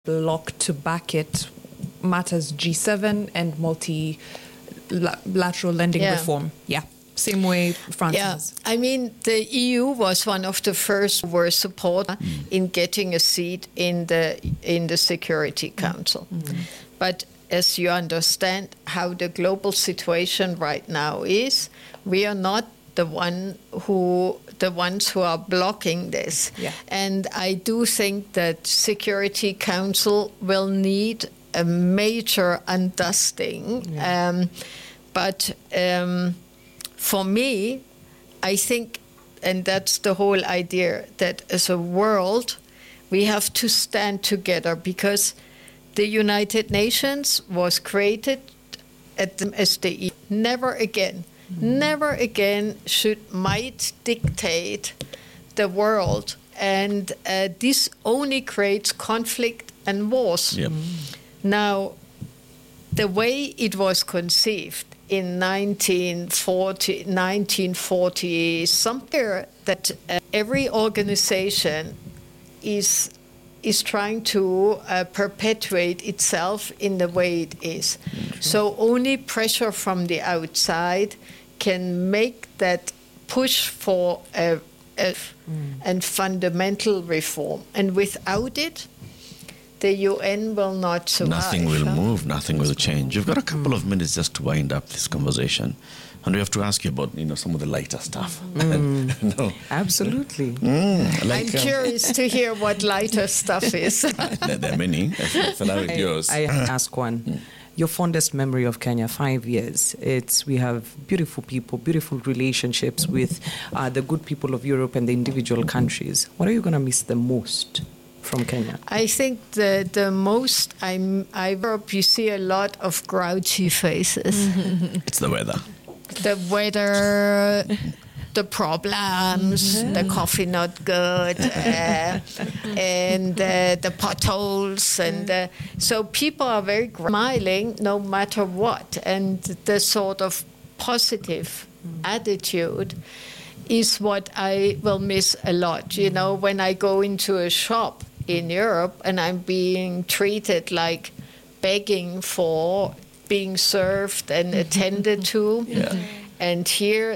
bloc to back it matters G7 and multilateral lending reform. Yeah. Same way France is. I mean, the EU was one of the first who were supported in getting a seat in the Security Council. But as you understand how the global situation right now is, we are not the ones who are blocking this. Yeah. And I do think that Security Council will need a major undusting. Yeah. For me, I think, and that's the whole idea, that as a world, we have to stand together, because the United Nations was created as the EU. Never again should might dictate the world. And this only creates conflict and wars. Yep. Now, the way it was conceived in 1940 something, that every organization is trying to perpetuate itself in the way it is. So only pressure from the outside can make that push for a fundamental reform. And without it, the UN will not survive. Nothing will move, nothing will change. You've got a couple of minutes just to wind up this conversation. And we have to ask you about, some of the lighter stuff. No. Absolutely. I'm curious to hear what lighter stuff is. There are many. Yours. I ask one. Your fondest memory of Kenya, 5 years. We have beautiful people, beautiful relationships with the good people of Europe and the individual countries. What are you going to miss the most from Kenya? I think the most you see a lot of grouchy faces. It's the weather. The weather, the problems, the coffee not good, and the potholes, and so people are very smiling no matter what, and the sort of positive attitude is what I will miss a lot. When I go into a shop in Europe and I'm being treated like begging for being served and attended to, and here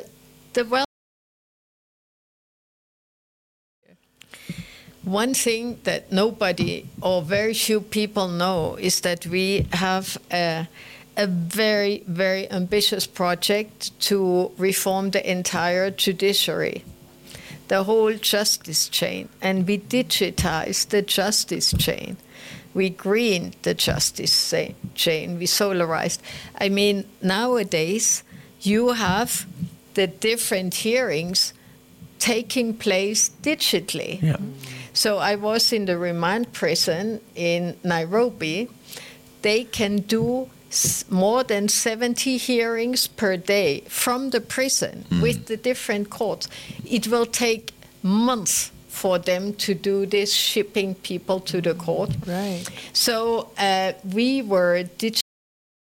one thing that nobody or very few people know is that we have a very, very ambitious project to reform the entire judiciary, the whole justice chain, and we digitize the justice chain. We greened the justice chain. We solarized. I mean, nowadays, you have the different hearings taking place digitally. Yeah. So I was in the remand prison in Nairobi. They can do more than 70 hearings per day from the prison with the different courts. It will take months for them to do this, shipping people to the court. Right. So we were